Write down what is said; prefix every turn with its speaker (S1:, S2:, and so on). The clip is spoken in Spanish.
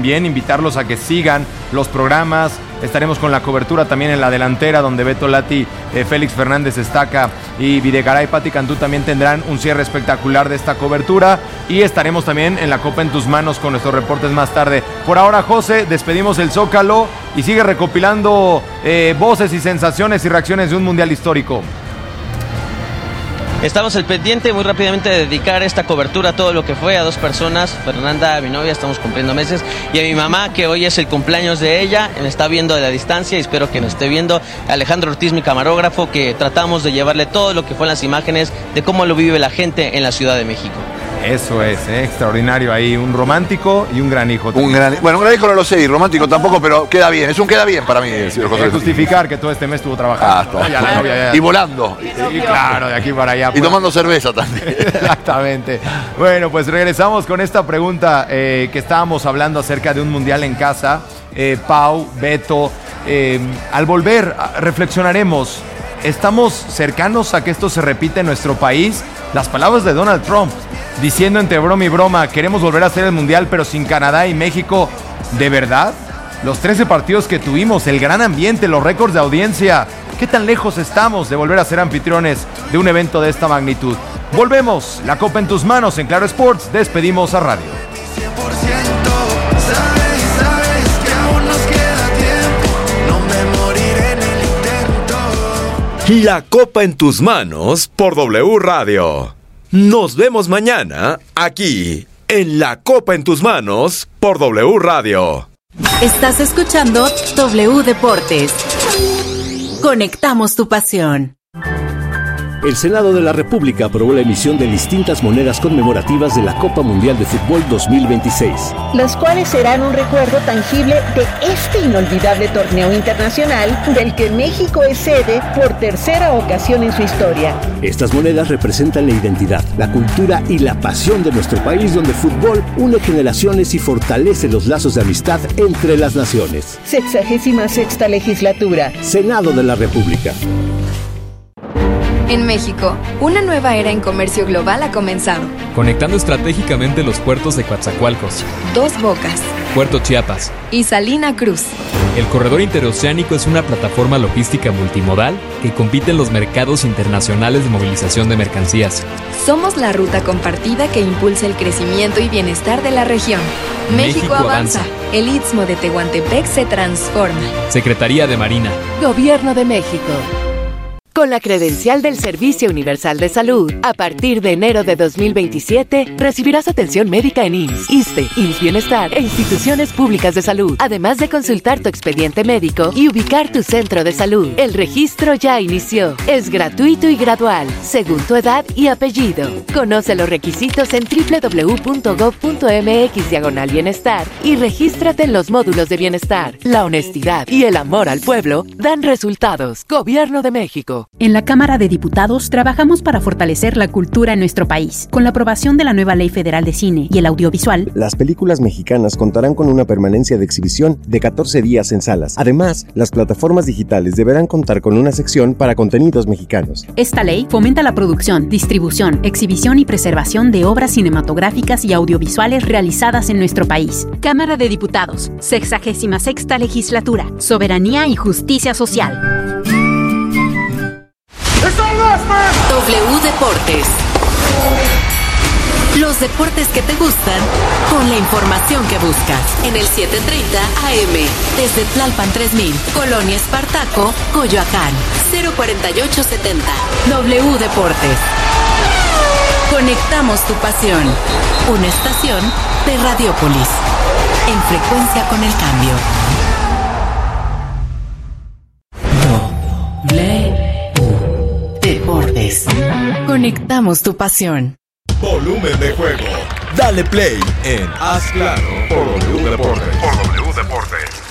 S1: también invitarlos a que sigan los programas. Estaremos con la cobertura también en la delantera, donde Beto Lati, Félix Fernández Estaca y Videgaray, Pati Cantú también tendrán un cierre espectacular de esta cobertura. Y estaremos también en la Copa en tus manos con nuestros reportes más tarde. Por ahora, José, despedimos el Zócalo y sigue recopilando voces y sensaciones y reacciones de un mundial histórico.
S2: Estamos al pendiente muy rápidamente de dedicar esta cobertura a todo lo que fue a dos personas, Fernanda, mi novia, estamos cumpliendo meses, y a mi mamá, que hoy es el cumpleaños de ella, me está viendo de la distancia y espero que nos esté viendo. Alejandro Ortiz, mi camarógrafo, que tratamos de llevarle todo lo que fue en las imágenes de cómo lo vive la gente en la Ciudad de México.
S1: Eso es, extraordinario ahí, un romántico y un gran hijo.
S3: Un gran hijo no lo sé, y romántico tampoco, pero queda bien, es un queda bien para mí.
S1: Justificar que todo este mes estuvo trabajando.
S3: Y volando.
S1: Y claro, de aquí para allá.
S3: Y tomando cerveza también.
S1: Exactamente. Bueno, pues regresamos con esta pregunta que estábamos hablando acerca de un mundial en casa. Pau, Beto, al volver reflexionaremos. ¿Estamos cercanos a que esto se repita en nuestro país? Las palabras de Donald Trump, diciendo entre broma y broma, queremos volver a hacer el mundial, pero sin Canadá y México. ¿De verdad? Los 13 partidos que tuvimos, el gran ambiente, los récords de audiencia. ¿Qué tan lejos estamos de volver a ser anfitriones de un evento de esta magnitud? Volvemos, la Copa en tus manos en Claro Sports. Despedimos a radio.
S4: 100%, sabes que aún nos queda tiempo, no me moriré en el intento.
S5: La Copa en tus manos por W Radio. Nos vemos mañana aquí en La Copa en tus manos por W Radio.
S6: Estás escuchando W Deportes. Conectamos tu pasión.
S7: El Senado de la República aprobó la emisión de distintas monedas conmemorativas de la Copa Mundial de Fútbol 2026.
S8: Las cuales serán un recuerdo tangible de este inolvidable torneo internacional del que México es sede por tercera ocasión en su historia.
S7: Estas monedas representan la identidad, la cultura y la pasión de nuestro país, donde el fútbol une generaciones y fortalece los lazos de amistad entre las naciones.
S8: 66ª legislatura.
S7: Senado de la República.
S9: En México, una nueva era en comercio global ha comenzado.
S10: Conectando estratégicamente los puertos de Coatzacoalcos,
S9: Dos Bocas,
S10: Puerto Chiapas
S9: y Salina Cruz.
S10: El corredor interoceánico es una plataforma logística multimodal que compite en los mercados internacionales de movilización de mercancías.
S9: Somos la ruta compartida que impulsa el crecimiento y bienestar de la región. México avanza. El Istmo de Tehuantepec se transforma.
S10: Secretaría de Marina.
S6: Gobierno de México. Con la credencial del Servicio Universal de Salud, a partir de enero de 2027, recibirás atención médica en IMSS, ISSSTE, IMSS Bienestar e instituciones públicas de salud, además de consultar tu expediente médico y ubicar tu centro de salud. El registro ya inició. Es gratuito y gradual, según tu edad y apellido. Conoce los requisitos en www.gov.mx/bienestar y regístrate en los módulos de bienestar. La honestidad y el amor al pueblo dan resultados. Gobierno de México.
S11: En la Cámara de Diputados trabajamos para fortalecer la cultura en nuestro país. Con la aprobación de la nueva Ley Federal de Cine y el Audiovisual,
S12: las películas mexicanas contarán con una permanencia de exhibición de 14 días en salas. Además, las plataformas digitales deberán contar con una sección para contenidos mexicanos.
S11: Esta ley fomenta la producción, distribución, exhibición y preservación de obras cinematográficas y audiovisuales realizadas en nuestro país. Cámara de Diputados, 66ª Legislatura, Soberanía y Justicia Social.
S6: W Deportes. Los deportes que te gustan, con la información que buscas. En el 730 AM, desde Tlalpan 3000, Colonia Espartaco, Coyoacán, 04870. W Deportes. Conectamos tu pasión. Una estación de Radiópolis. En frecuencia con el cambio. Deportes. Conectamos tu pasión.
S5: Volumen de juego. Dale play en Haz Claro por W Deportes.